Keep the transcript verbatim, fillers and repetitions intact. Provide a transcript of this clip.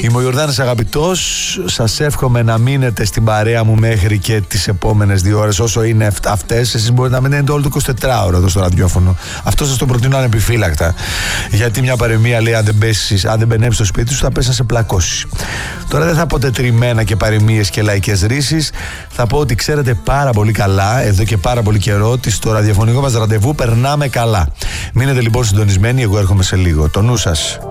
Είμαι ο Ιορδάνης Αγαπητός. Σας εύχομαι να μείνετε στην παρέα μου μέχρι και τις επόμενες δύο ώρες, όσο είναι αυτές. Εσείς μπορείτε να μείνετε όλο το εικοσιτετράωρο εδώ στο ραδιόφωνο. Αυτό σας το προτείνω ανεπιφύλακτα. Γιατί μια παροιμία λέει: αν δεν, πέσεις, αν δεν μπαινέψεις στο σπίτι σου, θα πέσει να σε πλακώσει. Τώρα δεν θα πω τετριμμένα και παροιμίες και λαϊκές ρίσεις. Θα πω ότι ξέρετε πάρα πολύ καλά, εδώ και πάρα πολύ καιρό, ότι στο ραδιοφωνικό μας ραντεβού περνάμε καλά. Μείνετε λοιπόν συντονισμένοι, εγώ έρχομαι σε λίγο. Το νου σας.